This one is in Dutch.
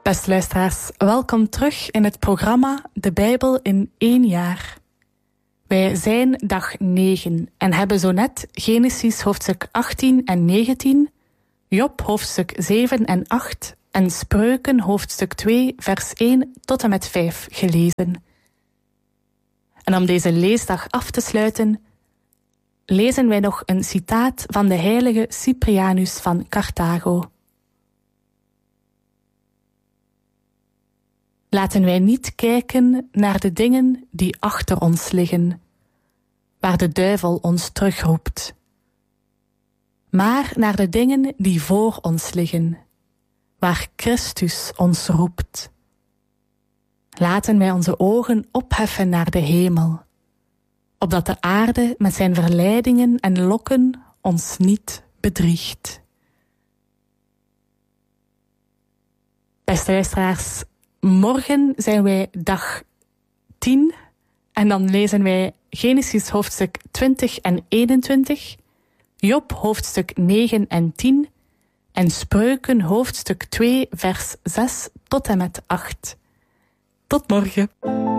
Beste luisteraars, welkom terug in het programma De Bijbel in 1 jaar. Wij zijn dag 9 en hebben zo net Genesis hoofdstuk 18 en 19, Job hoofdstuk 7 en 8 en Spreuken hoofdstuk 2 vers 1 tot en met 5 gelezen. En om deze leesdag af te sluiten, lezen wij nog een citaat van de heilige Cyprianus van Carthago. Laten wij niet kijken naar de dingen die achter ons liggen, waar de duivel ons terugroept, maar naar de dingen die voor ons liggen, waar Christus ons roept. Laten wij onze ogen opheffen naar de hemel, opdat de aarde met zijn verleidingen en lokken ons niet bedriegt. Beste luisteraars, morgen zijn wij dag 10 en dan lezen wij Genesis hoofdstuk 20 en 21, Job hoofdstuk 9 en 10 en Spreuken hoofdstuk 2 vers 6 tot en met 8. Tot morgen.